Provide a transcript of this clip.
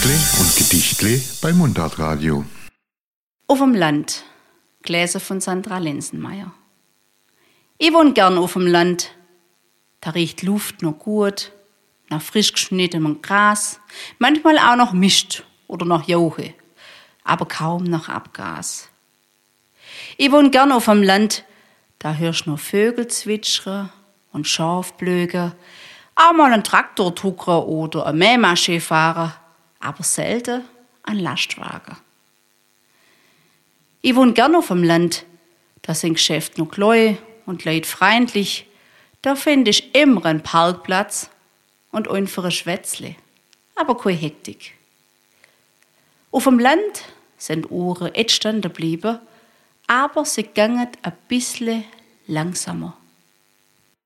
Geschichtle und Gedichtle bei Mundartradio. Auf dem Land. Gläser von Sandra Lenzenmeier. Ich wohne gern auf dem Land. Da riecht Luft noch gut, nach frisch geschnittenem Gras, manchmal auch noch Mist oder noch Jauche, aber kaum noch Abgas. Ich wohne gern auf dem Land. Da hörst nur Vögel zwitschern und Schaf blöken, auch mal einen Traktor tuckern oder eine Mähmasche fahren, aber selten ein Lastwagen. Ich wohne gern auf dem Land. Da sind Geschäfte noch klein und leidfreundlich. Da find ich immer einen Parkplatz und einfach ein Schwätzle, aber keine Hektik. Auf dem Land sind Uhren echt stehen geblieben, aber sie gingen ein bisschen langsamer.